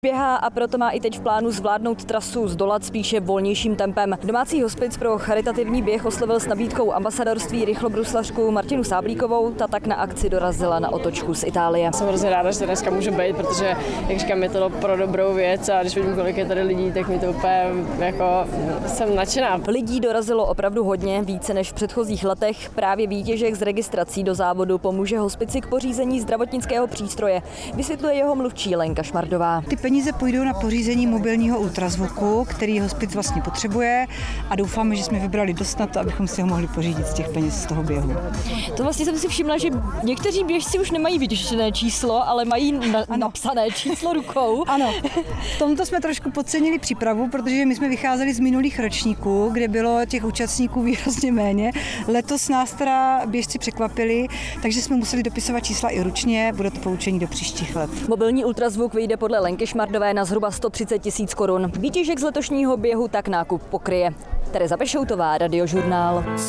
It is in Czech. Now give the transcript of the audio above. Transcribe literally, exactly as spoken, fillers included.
Běhá a proto má i teď v plánu zvládnout trasu zdolat spíše volnějším tempem. Domácí hospic pro charitativní běh oslovil s nabídkou ambasadorství rychlobruslařku Martinu Sáblíkovou, ta tak na akci dorazila na otočku z Itálie. Jsem hrozně ráda, že to dneska může být, protože, jak říkám, je to pro dobrou věc a když vidím, kolik je tady lidí, tak mi to úplně jako jsem nadšená. Lidí dorazilo opravdu hodně, více než v předchozích letech. Právě výtěžek z registrací do závodu pomůže hospici k pořízení zdravotnického přístroje, vysvětluje jeho mluvčí Lenka Šmardová. Ty peníze půjdou na pořízení mobilního ultrazvuku, který hospic vlastně potřebuje a doufáme, že jsme vybrali dost na to, abychom si ho mohli pořídit z těch peněz z toho běhu. To vlastně jsem si všimla, že někteří běžci už nemají vytištěné číslo, ale mají na, napsané číslo rukou. Ano, v tomto jsme trošku podcenili přípravu, protože my jsme vycházeli z minulých ročníků, kde bylo těch účastníků výrazně méně. Letos nás teda běžci překvapili, takže jsme museli dopisovat čísla i ručně, bude to poučení do příštích let. Mobilní ultrazvuk vyjde podle Lenky Šmardové na zhruba sto třicet tisíc korun. Výtěžek z letošního běhu tak nákup pokryje. Tereza Pešoutová, Radiožurnál.